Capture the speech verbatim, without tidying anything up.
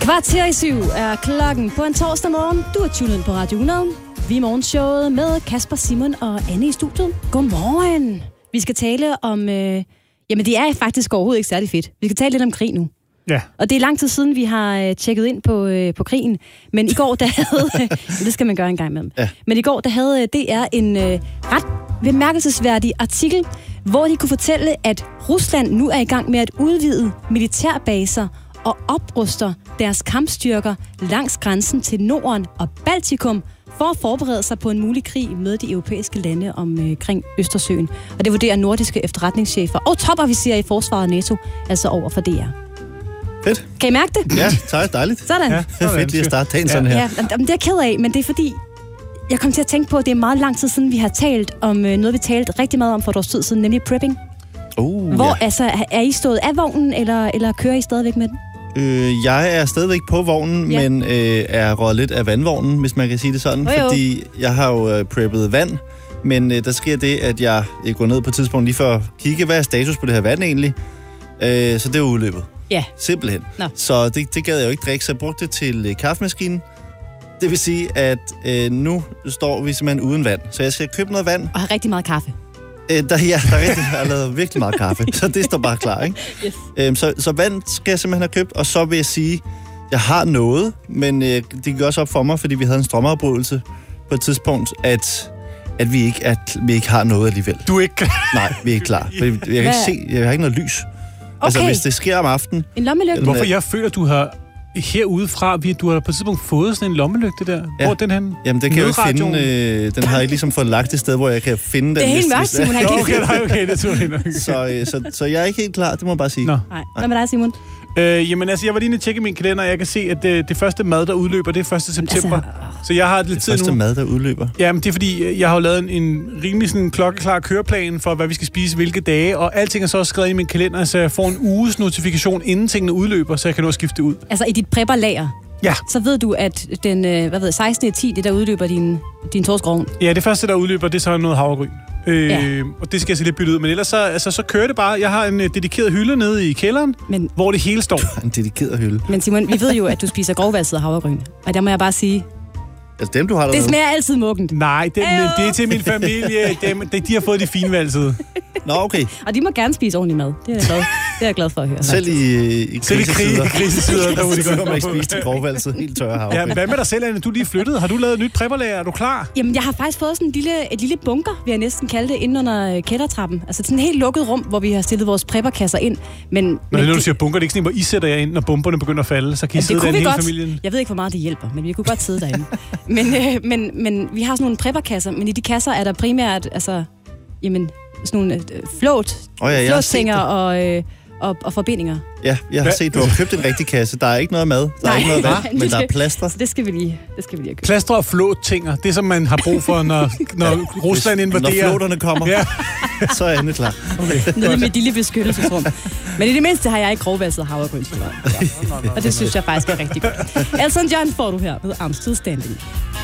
Kvarter i syv er klokken på en torsdag morgen. Du er tunet ind på Radio hundrede. Vi er morgenshowet med Kasper, Simon og Anne i studiet. Godmorgen. Vi skal tale om... Øh, jamen, det er faktisk overhovedet ikke særlig fedt. Vi skal tale lidt om krig nu. Ja. Og det er lang tid siden, vi har øh, tjekket ind på, øh, på krigen. Men i går, der havde... Øh, det skal man gøre en gang med. Ja. Men i går, der havde øh, D R en øh, ret bemærkelsesværdig artikel, hvor de kunne fortælle, at Rusland nu er i gang med at udvide militærbaser og opruster deres kampstyrker langs grænsen til Norden og Baltikum for at forberede sig på en mulig krig med de europæiske lande omkring øh, Østersøen. Og det vurderer nordiske efterretningschefer og topofficerer i forsvaret og NATO, altså over for D R. Fedt. Kan I mærke det? Ja, tak, dejligt. Sådan. Ja, det er fedt lige at starte dagen sådan her. Ja, det er jeg ked af, men det er fordi, jeg kom til at tænke på, at det er meget lang tid siden, vi har talt om øh, noget, vi talte rigtig meget om for et års tid siden, nemlig prepping. Uh, Hvor, ja. altså, er I stået af vognen, eller, eller kører I stadigvæk med den? Øh, jeg er stadigvæk på vognen, Ja. ja. men øh, er røget lidt af vandvognen, hvis man kan sige det sådan. Oh, jo. Fordi jeg har jo øh, preppet vand, men øh, der sker det, at jeg, jeg går ned på et tidspunkt lige for at kigge, hvad er status på det her vand egentlig. Øh, så det er jo udløbet. Ja. Simpelthen. Nå. Så det, det gad jeg jo ikke drikke, så jeg brugte det til øh, kaffemaskinen. Det vil sige, at øh, nu står vi simpelthen uden vand. Så jeg skal købe noget vand. Og har rigtig meget kaffe. Øh, der, ja, der er rigtig, jeg har lavet virkelig meget kaffe, så det står bare klar, ikke? Yes. Øhm, så, så vand skal jeg simpelthen have købt, og så vil jeg sige, jeg har noget, men øh, det gik også op for mig, fordi vi havde en strømafbrydelse på et tidspunkt, at, at vi, ikke, at vi ikke har noget alligevel. Du er ikke klar. Nej, vi er ikke klar. Jeg kan ikke se, jeg har ikke noget lys. Okay. Altså, hvis det sker om aftenen... En lommelygte? Eller- Hvorfor jeg føler, du har herudefra, vi- du har på et tidspunkt fået sådan en lommelygte der. Ja. Hvor er den hen? Jamen, den kan jeg jo ikke finde... Nødradioen? Øh, den har jeg ligesom fået lagt et sted, hvor jeg kan finde den. Det er helt hvis- mørkt, hvis- Simon. Han Nå, kan okay, ikke... nej, okay, det tror jeg nok. Så, øh, så, så jeg er ikke helt klar, det må jeg bare sige. Nå. Nej. Hvad med dig, Simon? Øh, jamen altså, jeg var lige inde og tjekke min kalender, og jeg kan se, at det, det første mad, der udløber, det er første september. Altså, Så jeg har lidt tid Første nu. mad, der udløber. Jamen, det er fordi, jeg har jo lavet en, en rimelig sådan klokkeklar køreplan for, hvad vi skal spise hvilke dage, og alting er så også skrevet i min kalender, så jeg får en uges notifikation, inden tingene udløber, så jeg kan nå at skifte det ud. Altså, i dit prepperlager, Ja. så ved du, at den øh, hvad ved, sekstende ti det der udløber din, din torskovn. Ja, det første, der udløber, det er så noget havregryn. Øh, Ja. Og det skal jeg så lidt bytte ud. Men ellers så, altså, så kører det bare. Jeg har en uh, dedikeret hylde nede i kælderen, Men, hvor det hele står. En dedikeret hylde. men Simon, vi ved jo, at du spiser grovvalset havregryn. Og der må jeg bare sige, Altså dem, du har det dernede. smager altid muggent. Nej, det, men det er til min familie. Dem, de, de har fået de finvalsede. Nå, okay. Og de må gerne spise ordentlig mad. Det er jeg glad, det er jeg glad for at høre. Selv i, i Selv i krig, krisetider. krisetider, der må de Så kan godt. man ikke spise til grovvalset helt tørre havre. Ja, hvad med dig selv, Anne? Du er lige flyttet. Har du lavet et nyt prepperlager? Er du klar? Jamen, jeg har faktisk fået sådan en lille, et lille bunker, vil jeg næsten kalde det, inde under øh, kældertrappen. Altså sådan et helt lukket rum, hvor vi har stillet vores prepperkasser ind. Men, Når det er, når du siger bunker, det er ikke sådan, hvor I sætter jer ind, når bomberne begynder at falde. Så kan I det sidde kunne der vi hele godt. familien. Jeg ved ikke, hvor meget det hjælper, men vi kunne godt sidde derinde. men, øh, men, men vi har sådan nogle prepperkasser, men i de kasser er der primært, altså, jamen, sådan nogle øh, flåt, Åh ja, jeg har set flåtænger det. og, øh, og, og forbindinger. Ja, jeg har Hvad? set, du har købt en rigtig kasse. Der er ikke noget mad, der Nej. er ikke noget vand, Nej. men der er plaster. Så det skal vi lige, det skal vi lige have købt. Plaster og flåttinger, det som man har brug for, når, når Rusland Når invaderer. flåterne kommer, Ja. så er Anne klar. Nede i mit lille beskyttelsesrum. Men i det mindste har jeg ikke grovvalset havregryn. Ja. Og det synes jeg faktisk er rigtig godt. Elton John får du her med Amstel Standing.